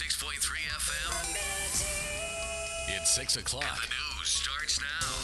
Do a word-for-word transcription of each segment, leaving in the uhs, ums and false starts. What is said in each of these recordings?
ninety-six point three F M. It's six o'clock. And the news starts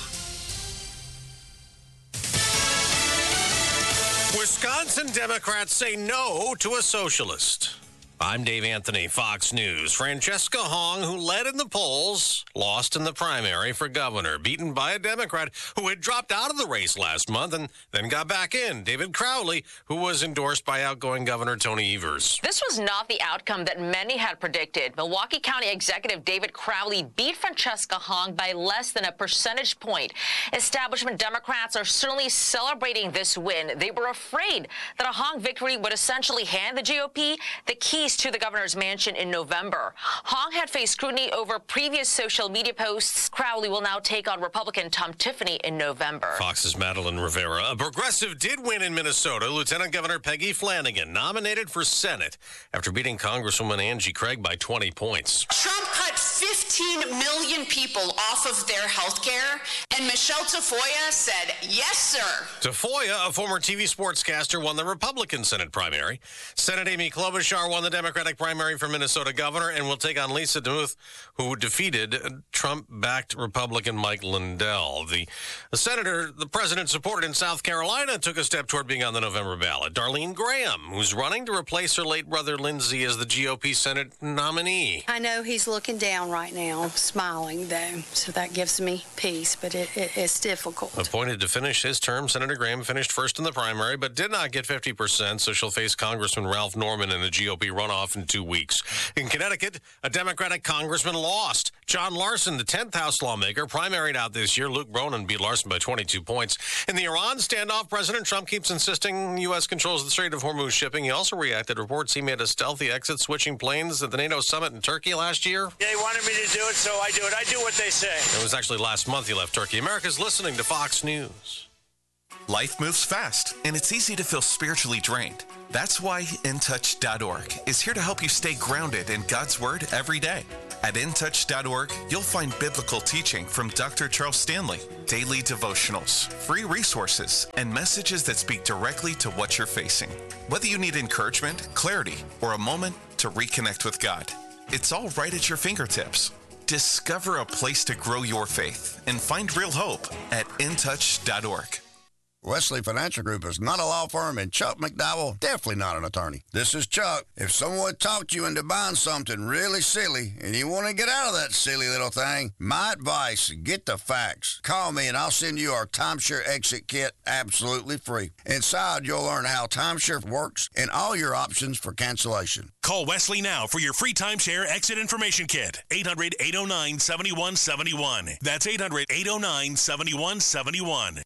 now. Wisconsin Democrats say no to a socialist. I'm Dave Anthony, Fox News. Francesca Hong, who led in the polls, lost in the primary for governor, beaten by a Democrat who had dropped out of the race last month and then got back in, David Crowley, who was endorsed by outgoing Governor Tony Evers. This was not the outcome that many had predicted. Milwaukee County Executive David Crowley beat Francesca Hong by less than a percentage point. Establishment Democrats are certainly celebrating this win. They were afraid that a Hong victory would essentially hand the G O P the keys to the governor's mansion in November. Hong had faced scrutiny over previous social media posts. Crowley will now take on Republican Tom Tiffany in November. Fox's Madeline Rivera. A progressive did win in Minnesota. Lieutenant Governor Peggy Flanagan nominated for Senate after beating Congresswoman Angie Craig by twenty points. Trump cut fifteen million people off of their health care, and Michelle Tafoya said, yes, sir. Tafoya, a former T V sportscaster, won the Republican Senate primary. Senate Amy Klobuchar won the Democratic primary for Minnesota governor and will take on Lisa DeMuth, who defeated Trump-backed Republican Mike Lindell. The, the senator the president supported in South Carolina took a step toward being on the November ballot. Darlene Graham, who's running to replace her late brother Lindsey as the G O P Senate nominee. I know he's looking down right now, smiling, though, so that gives me peace, but it, it, it's difficult. Appointed to finish his term, Senator Graham finished first in the primary, but did not get fifty percent, so she'll face Congressman Ralph Norman in the G O P runoff in two weeks. In Connecticut, a Democratic congressman lost. John Larson, the tenth House lawmaker, primaried out this year. Luke Bronin beat Larson by twenty-two points. In the Iran standoff, President Trump keeps insisting U S controls the Strait of Hormuz shipping. He also reacted to reports he made a stealthy exit, switching planes at the NATO summit in Turkey last year. They wanted me to do it, so I do it. I do what they say. It was actually last month he left Turkey. America's listening to Fox News. Life moves fast, and it's easy to feel spiritually drained. That's why In Touch dot org is here to help you stay grounded in God's Word every day. At In Touch dot org, you'll find biblical teaching from Doctor Charles Stanley, daily devotionals, free resources, and messages that speak directly to what you're facing. Whether you need encouragement, clarity, or a moment to reconnect with God, it's all right at your fingertips. Discover a place to grow your faith and find real hope at In Touch dot org. Wesley Financial Group is not a law firm, and Chuck McDowell definitely not an attorney. This is Chuck. If someone talked you into buying something really silly and you want to get out of that silly little thing, my advice, get the facts. Call me and I'll send you our timeshare exit kit absolutely free. Inside, you'll learn how timeshare works and all your options for cancellation. Call Wesley now for your free timeshare exit information kit. eight hundred, eight oh nine, seven one seven one. That's eight hundred, eight oh nine, seven one seven one.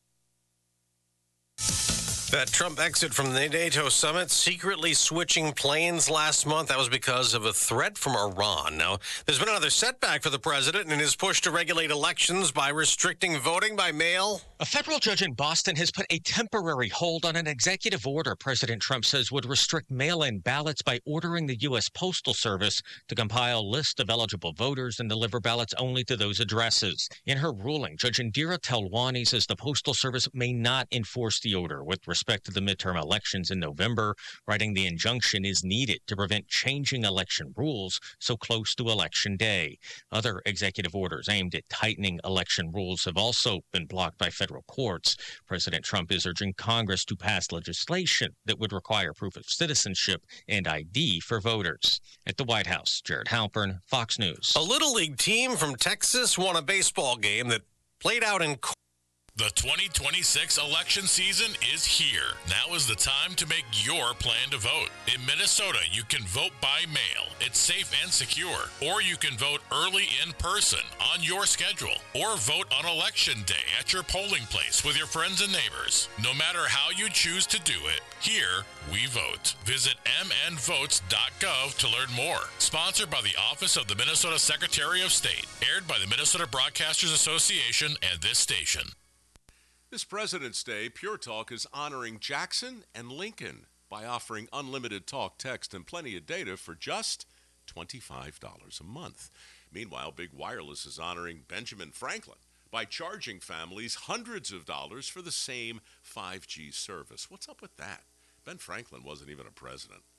That Trump exit from the NATO summit, secretly switching planes last month, that was because of a threat from Iran. Now, there's been another setback for the president in his push to regulate elections by restricting voting by mail. A federal judge in Boston has put a temporary hold on an executive order President Trump says would restrict mail-in ballots by ordering the U S Postal Service to compile lists of eligible voters and deliver ballots only to those addresses. In her ruling, Judge Indira Telwani says the Postal Service may not enforce the order with respect to the midterm elections in November, writing the injunction is needed to prevent changing election rules so close to Election Day. Other executive orders aimed at tightening election rules have also been blocked by federal courts. President Trump is urging Congress to pass legislation that would require proof of citizenship and I D for voters. At the White House, Jared Halpern, Fox News. A Little League team from Texas won a baseball game that played out in court. The twenty twenty-six election season is here. Now is the time to make your plan to vote. In Minnesota, you can vote by mail. It's safe and secure. Or you can vote early in person on your schedule. Or vote on election day at your polling place with your friends and neighbors. No matter how you choose to do it, here we vote. Visit m n votes dot gov to learn more. Sponsored by the Office of the Minnesota Secretary of State. Aired by the Minnesota Broadcasters Association and this station. This President's Day, Pure Talk is honoring Jackson and Lincoln by offering unlimited talk, text, and plenty of data for just twenty-five dollars a month. Meanwhile, Big Wireless is honoring Benjamin Franklin by charging families hundreds of dollars for the same five G service. What's up with that? Ben Franklin wasn't even a president.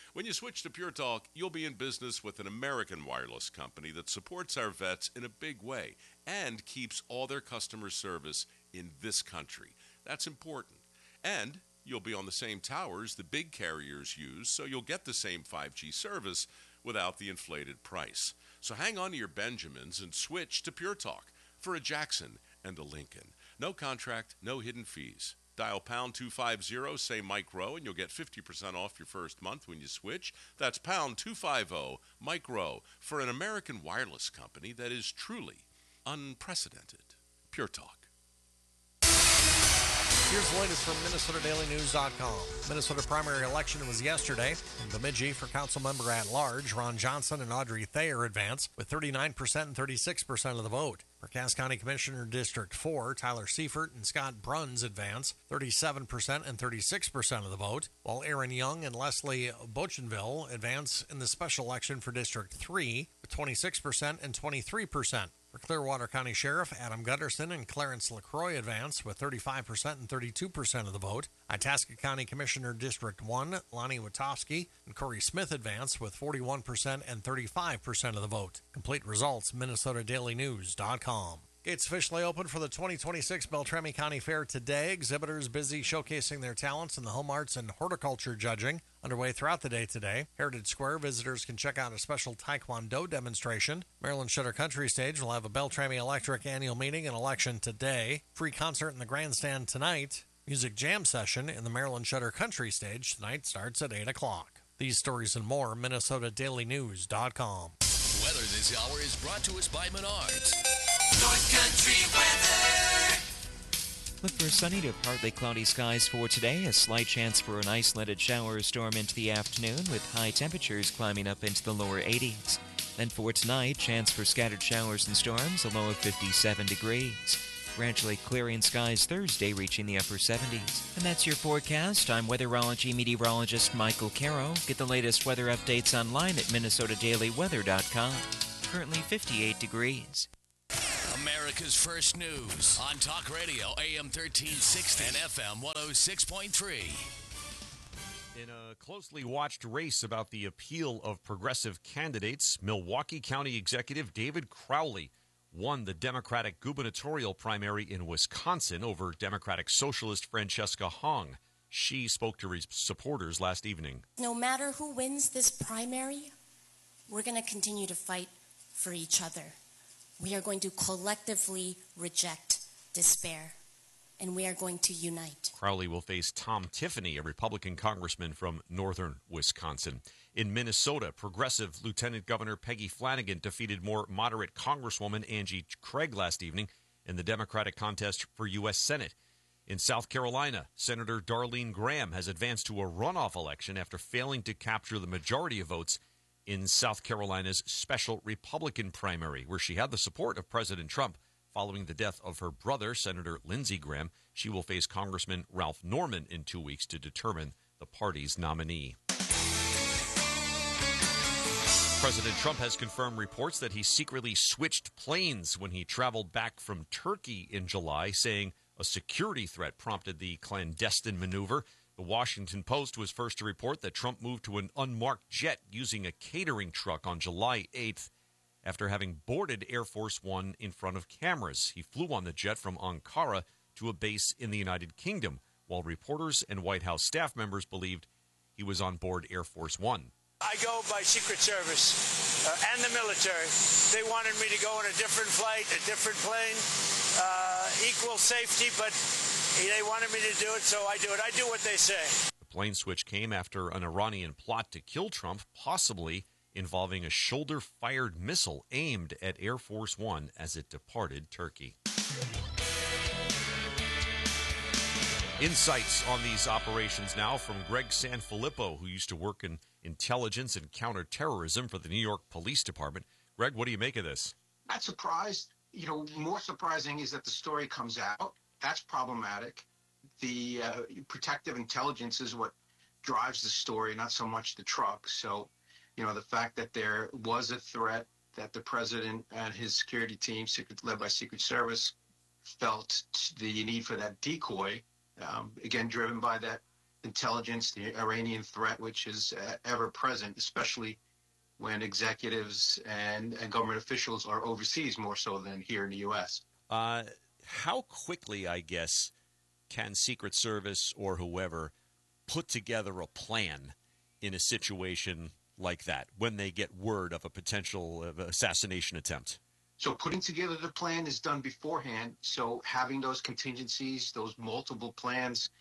When you switch to Pure Talk, you'll be in business with an American wireless company that supports our vets in a big way and keeps all their customer service in this country. That's important. And you'll be on the same towers the big carriers use, so you'll get the same five G service without the inflated price. So hang on to your Benjamins and switch to Pure Talk for a Jackson and a Lincoln. No contract, no hidden fees. Dial pound two fifty, say Mike Rowe, and you'll get fifty percent off your first month when you switch. That's pound two fifty, Mike Rowe, for an American wireless company that is truly unprecedented. Pure Talk. Here's the latest from Minnesota Daily News dot com. Minnesota primary election was yesterday. In Bemidji, for council member at large, Ron Johnson and Audrey Thayer advance with thirty-nine percent and thirty-six percent of the vote. For Cass County Commissioner District four, Tyler Seifert and Scott Bruns advance thirty-seven percent and thirty-six percent of the vote, while Aaron Young and Leslie Bochenville advance in the special election for District three with twenty-six percent and twenty-three percent. For Clearwater County Sheriff, Adam Gutterson and Clarence LaCroix advance with thirty-five percent and thirty-two percent of the vote. Itasca County Commissioner District one, Lonnie Witowski and Corey Smith advance with forty-one percent and thirty-five percent of the vote. Complete results, Minnesota Daily News dot com. Gates officially open for the twenty twenty-six Beltrami County Fair today. Exhibitors busy showcasing their talents in the home arts and horticulture judging. Underway throughout the day today. Heritage Square visitors can check out a special Taekwondo demonstration. Maryland Shutter Country Stage will have a Beltrami Electric annual meeting and election today. Free concert in the grandstand tonight. Music jam session in the Maryland Shutter Country Stage tonight starts at eight o'clock. These stories and more, Minnesota Daily News dot com. Weather this hour is brought to us by Menards. North Country weather. Look for sunny to partly cloudy skies for today. A slight chance for an isolated shower or storm into the afternoon, with high temperatures climbing up into the lower eighties. Then for tonight, chance for scattered showers and storms, a low of fifty-seven degrees. Gradually clearing skies Thursday, reaching the upper seventies. And that's your forecast. I'm weatherology meteorologist Michael Caro. Get the latest weather updates online at Minnesota Daily Weather dot com. Currently fifty-eight degrees. America's First News on Talk Radio, A M thirteen sixty and F M one oh six point three. In a closely watched race about the appeal of progressive candidates, Milwaukee County Executive David Crowley won the Democratic gubernatorial primary in Wisconsin over Democratic Socialist Francesca Hong. She spoke to her supporters last evening. No matter who wins this primary, we're going to continue to fight for each other. We are going to collectively reject despair, and we are going to unite. Crowley will face Tom Tiffany, a Republican congressman from northern Wisconsin. In Minnesota, progressive Lieutenant Governor Peggy Flanagan defeated more moderate Congresswoman Angie Craig last evening in the Democratic contest for U S Senate. In South Carolina, Senator Darlene Graham has advanced to a runoff election after failing to capture the majority of votes in South Carolina's special Republican primary, where she had the support of President Trump. Following the death of her brother, Senator Lindsey Graham, she will face Congressman Ralph Norman in two weeks to determine the party's nominee. President Trump has confirmed reports that he secretly switched planes when he traveled back from Turkey in July, saying a security threat prompted the clandestine maneuver. The Washington Post was first to report that Trump moved to an unmarked jet using a catering truck on July eighth after having boarded Air Force One in front of cameras. He flew on the jet from Ankara to a base in the United Kingdom, while reporters and White House staff members believed he was on board Air Force One. I go by Secret Service uh, and the military. They wanted me to go on a different flight, a different plane, uh, equal safety, but they wanted me to do it, so I do it. I do what they say. The plane switch came after an Iranian plot to kill Trump, possibly involving a shoulder-fired missile aimed at Air Force One as it departed Turkey. Insights on these operations now from Greg Sanfilippo, who used to work in intelligence and counterterrorism for the New York Police Department. Greg, what do you make of this? Not surprised. You know, more surprising is that the story comes out. That's problematic. The uh, protective intelligence is what drives the story, not so much the truck. So, you know, the fact that there was a threat that the president and his security team, secret, led by Secret Service, felt the need for that decoy, um, again, driven by that intelligence, the Iranian threat, which is uh, ever present, especially when executives and, and government officials are overseas more so than here in the U S. Uh, how quickly, I guess, can Secret Service or whoever put together a plan in a situation like that when they get word of a potential uh, assassination attempt? So putting together the plan is done beforehand. So having those contingencies, those multiple plans,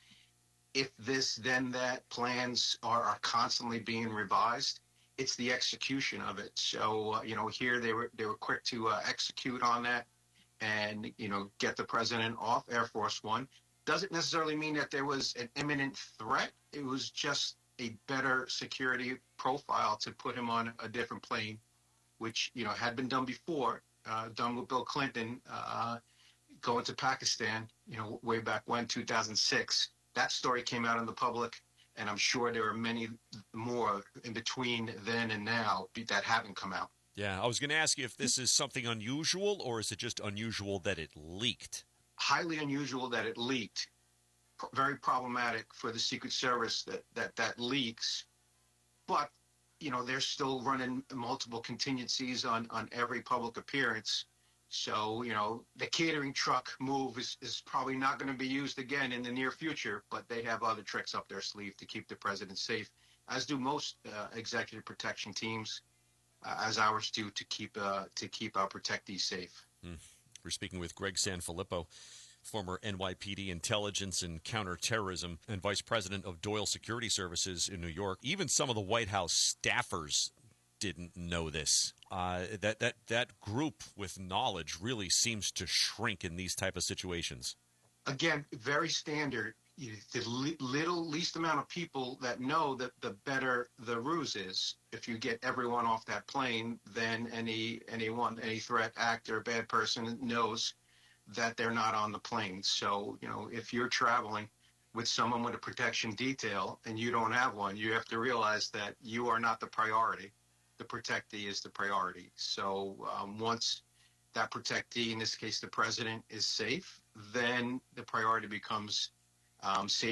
if this, then that plans are, are constantly being revised. It's the execution of it. So, uh, you know, here they were they were quick to uh, execute on that and, you know, get the president off Air Force One. Doesn't necessarily mean that there was an imminent threat. It was just a better security profile to put him on a different plane, which, you know, had been done before, uh, done with Bill Clinton, uh, going to Pakistan, you know, way back when, two thousand six. That story came out in the public, and I'm sure there are many more in between then and now that haven't come out. Yeah, I was going to ask you if this is something unusual, or is it just unusual that it leaked? Highly unusual that it leaked. P- very problematic for the Secret Service that, that that leaks. But, you know, they're still running multiple contingencies on, on every public appearance. So, you know, the catering truck move is, is probably not going to be used again in the near future, but they have other tricks up their sleeve to keep the president safe, as do most uh, executive protection teams, uh, as ours do, to keep uh, to keep our protectees safe. Hmm. We're speaking with Greg Sanfilippo, former N Y P D intelligence and counterterrorism and vice president of Doyle Security Services in New York. Even some of the White House staffers didn't know this. Uh, that that that group with knowledge really seems to shrink in these type of situations. Again, very standard. You- The li- little least amount of people that know that, the better the ruse is. If you get everyone off that plane, then any anyone, any threat actor, bad person knows that they're not on the plane. So, you know, if you're traveling with someone with a protection detail and you don't have one, you have to realize that you are not the priority. The protectee is the priority. So um, once that protectee, in this case the president, is safe, then the priority becomes um, safe.